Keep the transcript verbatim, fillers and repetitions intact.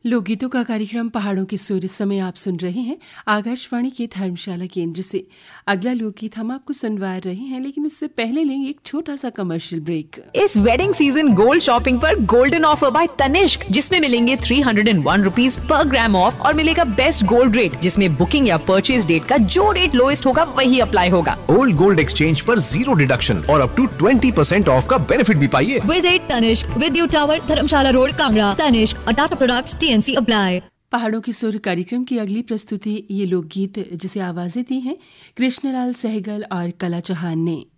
लोकगीतों का कार्यक्रम पहाड़ों की सुर। इस समय आप सुन रहे हैं आकाशवाणी के धर्मशाला केंद्र से। अगला लोकगीत हम आपको सुनवा रहे हैं, लेकिन उससे पहले लेंगे एक छोटा सा कमर्शियल ब्रेक। इस वेडिंग सीजन गोल्ड शॉपिंग पर गोल्डन ऑफर बाय तनिष्क, जिसमें मिलेंगे three hundred and one rupees per gram of और मिलेगा बेस्ट गोल्ड रेट, जिसमें बुकिंग या परचेज डेट का जो रेट लोएस्ट होगा वही अप्लाई होगा। ओल्ड गोल्ड एक्सचेंज पर जीरो डिडक्शन और up to twenty percent of का बेनिफिट भी पाइए। विजिट तनिष्क, विद्युत टावर, धर्मशाला रोड, कांगड़ा। तनिष्क, अ टाटा प्रोडक्ट, टीएनसी अप्लाई। पहाड़ों की सुर कार्यक्रम की अगली प्रस्तुति ये लोकगीत जिसे आवाजें दी हैं कृष्णलाल सहगल और कला चौहान ने।